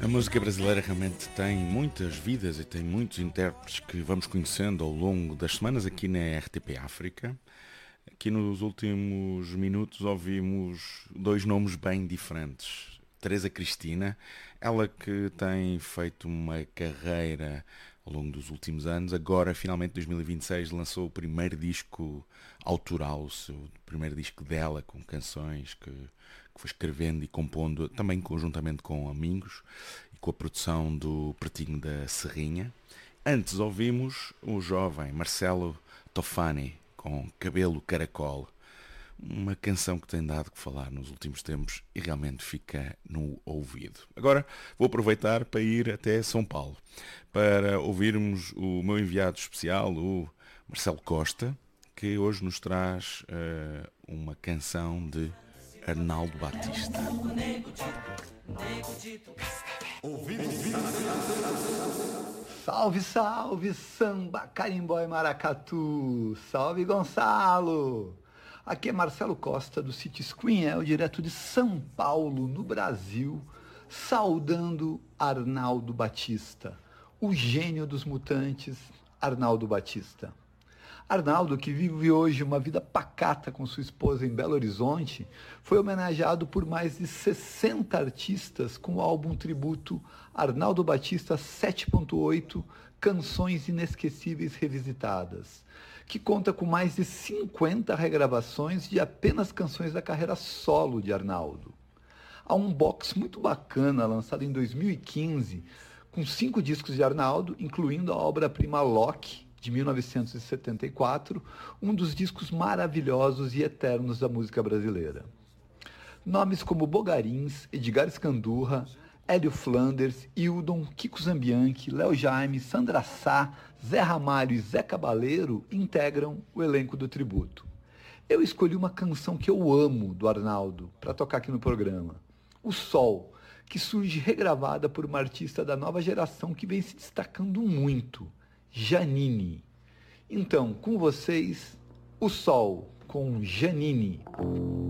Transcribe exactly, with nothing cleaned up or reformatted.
música brasileira realmente tem muitas vidas e tem muitos intérpretes que vamos conhecendo ao longo das semanas aqui na R T P África. Aqui nos últimos minutos ouvimos dois nomes bem diferentes. Teresa Cristina, ela que tem feito uma carreira ao longo dos últimos anos, agora finalmente em dois mil e vinte e seis lançou o primeiro disco autoral, o seu primeiro disco dela, com canções que, que foi escrevendo e compondo, também conjuntamente com amigos e com a produção do Pretinho da Serrinha. Antes ouvimos o jovem Marcelo Tofani com Cabelo Caracol, uma canção que tem dado que falar nos últimos tempos e realmente fica no ouvido. Agora vou aproveitar para ir até São Paulo para ouvirmos o meu enviado especial, o Marcelo Costa, que hoje nos traz uh, uma canção de Arnaldo Batista. Salve, salve, samba, carimbó e maracatu. Salve, Gonçalo. Aqui é Marcelo Costa, do City Screen El, direto de São Paulo, no Brasil, saudando Arnaldo Batista, o gênio dos mutantes, Arnaldo Batista. Arnaldo, que vive hoje uma vida pacata com sua esposa em Belo Horizonte, foi homenageado por mais de sessenta artistas com o álbum tributo Arnaldo Batista sete ponto oito, Canções Inesquecíveis Revisitadas, que conta com mais de cinquenta regravações de apenas canções da carreira solo de Arnaldo. Há um box muito bacana lançado em dois mil e quinze, com cinco discos de Arnaldo, incluindo a obra-prima Loki, de mil novecentos e setenta e quatro, um dos discos maravilhosos e eternos da música brasileira. Nomes como Bogarins, Edgar Escandurra, Hélio Flanders, Hildon, Kiko Zambianchi, Léo Jaime, Sandra Sá, Zé Ramalho e Zé Cabaleiro integram o elenco do tributo. Eu escolhi uma canção que eu amo do Arnaldo para tocar aqui no programa, O Sol, que surge regravada por uma artista da nova geração que vem se destacando muito, Janine. Então, com vocês, O Sol, com Janine.